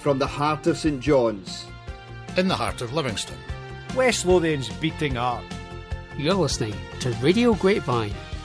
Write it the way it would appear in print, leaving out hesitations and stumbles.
from the heart of St John's. In the heart of Livingston. West Lothian's beating heart. You're listening to Radio Grapevine,